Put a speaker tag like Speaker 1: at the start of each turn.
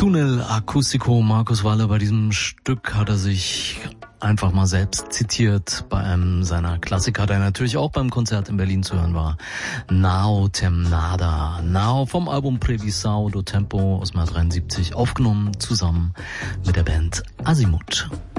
Speaker 1: Tunnel Acústico, Markus Walle, bei diesem Stück hat er sich einfach mal selbst zitiert. Bei einem seiner Klassiker, der natürlich auch beim Konzert in Berlin zu hören war. Nao Temnada. Nao vom Album Previsão do Tempo aus dem Jahr 73, aufgenommen zusammen mit der Band Azimuth.